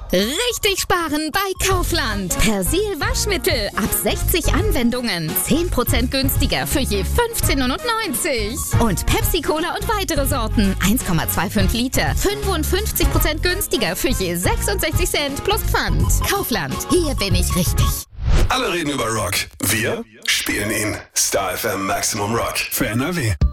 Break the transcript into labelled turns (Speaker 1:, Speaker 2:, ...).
Speaker 1: Richtig sparen bei Kaufland. Persil Waschmittel ab 60 Anwendungen. 10% günstiger für je 15,99 €. Und Pepsi Cola und weitere Sorten. 1,25 Liter. 55% günstiger für je 66 Cent plus Pfand. Kaufland. Hier bin ich richtig.
Speaker 2: Alle reden über Rock. Wir spielen ihn. Star FM Maximum Rock für NRW.